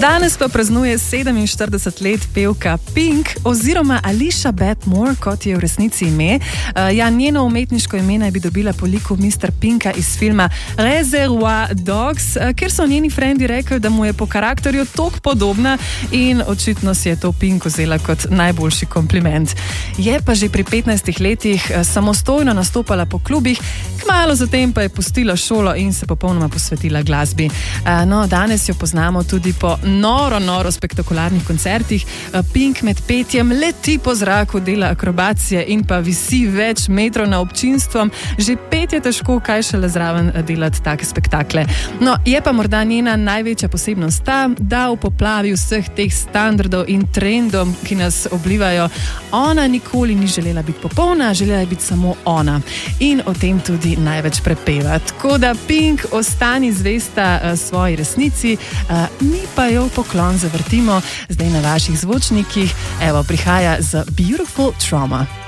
Danes pa praznuje 47 let pevka Pink oziroma Alicia Beth Moore, kot je v resnici ime. Njeno umetniško ime naj bi dobila po liku Mr. Pinka iz filma Reservoir Dogs, ker so njeni frendi rekli, da mu je po karakterju toliko podobna in očitno si je to Pink vzela kot najboljši kompliment. Je pa že pri 15 letih samostojno nastopala po klubih, kmalu zatem pa je pustila šolo in se popolnoma posvetila glasbi. Danes jo poznamo tudi po noro spektakularnih koncertih. Pink med petjem leti po zraku, dela akrobacije in pa visi več metrov nad občinstvom. Že pet je težko, kaj šele zraven delati take spektakle. Je pa morda njena največja posebnost ta, da v poplavi vseh teh standardov in trendov, ki nas oblivajo, ona nikoli ni želela biti popolna, želela je biti samo ona. In o tem tudi največ prepeva. Tako da Pink, ostani zvesta svoji resnici, mi pa jo poklon zavrtimo zdaj na vaših zvočnikih. Evo, prihaja z Beautiful Trauma.